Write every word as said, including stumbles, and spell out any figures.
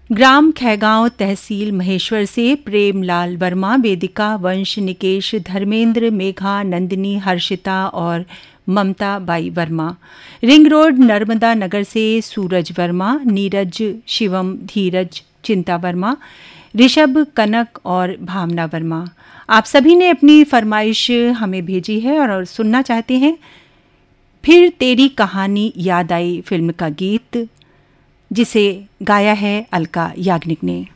ग्राम खैगांव तहसील महेश्वर से प्रेमलाल वर्मा, वेदिका वंश, निकेश, धर्मेंद्र, मेघा, नंदिनी, हर्षिता और ममता by Verma. Ring road Narmada नगर से सूरज वर्मा, नीरज, शिवम, धीरज, चिंता वर्मा, ऋषभ, कनक और भावना वर्मा। आप सभी ने अपनी फरमाइश हमें भेजी है और सुनना चाहते हैं फिर तेरी कहानी याद आई फिल्म का गीत, जिसे गाया है अलका याग्निक ने।